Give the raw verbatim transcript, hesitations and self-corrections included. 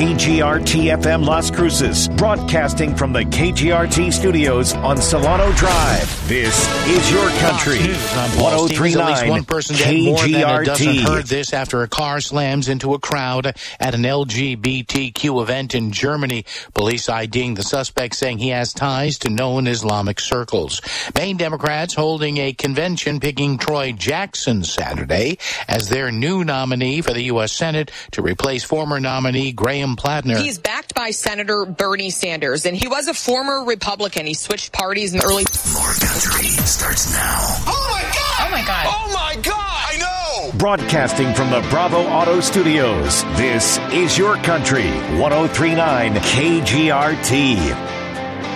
K G R T F M Las Cruces, broadcasting from the K G R T studios on Solano Drive. This is your country. one oh three point nine At least one person dead, K G R T. More than a dozen heard this after a car slams into a crowd at an L G B T Q event in Germany. Police IDing the suspect, saying he has ties to known Islamic circles. Maine Democrats holding a convention picking Troy Jackson Saturday as their new nominee for the U S Senate to replace former nominee Graham Platner. He's backed by Senator Bernie Sanders, and he was a former Republican. He switched parties in the early... More Country starts now. Oh, my God! Oh, my God. Oh, my God! I know! Broadcasting from the Bravo Auto Studios, this is your country. one oh three point nine K G R T.